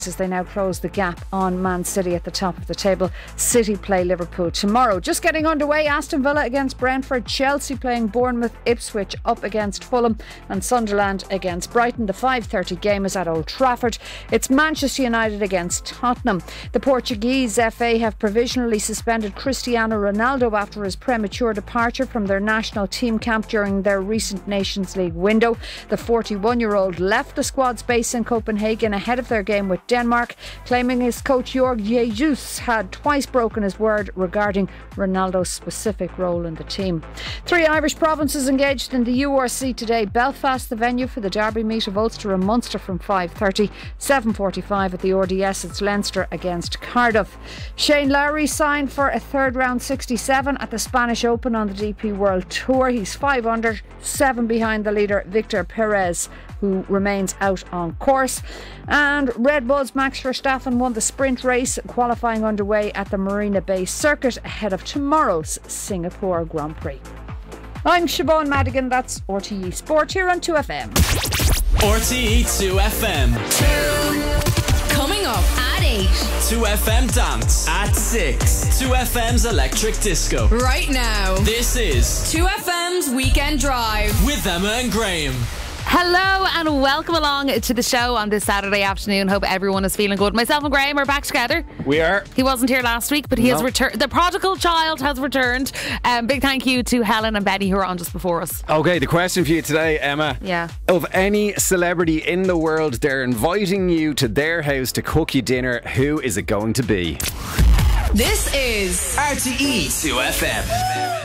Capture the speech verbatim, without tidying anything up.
as they now close the gap on Man City at the top of the table. City play Liverpool tomorrow. Just getting underway, Aston Villa against Brentford, Chelsea playing Bournemouth, Ipswich up against Fulham, and Sunderland against Brighton. The five thirty game is at Old Trafford. It's Manchester United against Tottenham. The Portuguese F A have provisionally suspended Cristiano Ronaldo after his premature departure from their national team camp during their recent Nations League window. The forty-one year old left the squad's base in Copenhagen ahead of their game with Denmark, claiming his coach Jorge Jesus had twice broken his word regarding Ronaldo's specific role in the team. Three Irish provinces engaged in the U R C today. Belfast, the venue for the derby meet of Ulster and Munster from five thirty. seven forty-five at the R D S, it's Leinster against Cardiff. Shane Lowry signed for a third round sixty-seven at the Spanish Open on the D P World Tour. He's five under, seven behind the leader Victor Perez, who remains out on course. And Red Bull's Max Verstappen won the sprint race, qualifying underway at the Marina Bay Circuit ahead of tomorrow's Singapore Grand Prix. I'm Siobhan Madigan, that's R T E Sport here on two F M. R T E two F M. Coming up at eight. two F M Dance at six. two F M's Electric Disco. Right now. This is two F M's Weekend Drive with Emma and Graham. Hello and welcome along to the show on this Saturday afternoon. Hope everyone is feeling good. Myself and Graham are back together. We are. He wasn't here last week, but he no. has returned. The prodigal child has returned. Um, big thank you to Helen and Betty who were on just before us. Okay, the question for you today, Emma. Yeah. Of any celebrity in the world, they're inviting you to their house to cook you dinner. Who is it going to be? This is R T E two F M.